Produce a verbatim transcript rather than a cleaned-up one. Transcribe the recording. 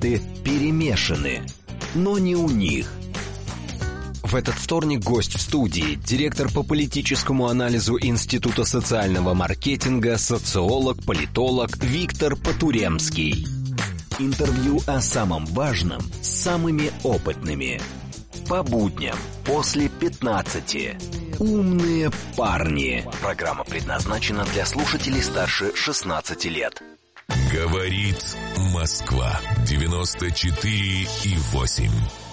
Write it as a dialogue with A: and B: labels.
A: факты перемешаны, но не у них. В этот вторник гость в студии, директор по политическому анализу Института социального маркетинга, социолог, политолог Виктор Потуремский. Интервью о самом важном с самыми опытными. По будням после пятнадцати. Умные парни. Программа предназначена для слушателей старше шестнадцати лет.
B: Говорит Москва. девяносто четыре и восемь.